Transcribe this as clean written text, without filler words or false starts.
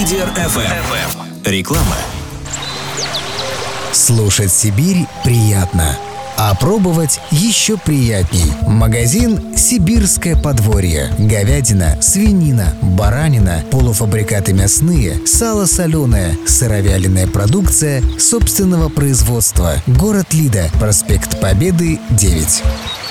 Лидер FM. Реклама. Слушать Сибирь приятно, а пробовать еще приятней. Магазин «Сибирское подворье». Говядина, свинина, баранина, полуфабрикаты мясные, сало соленое, сыровяленая продукция собственного производства. Город Лида, проспект Победы, 9.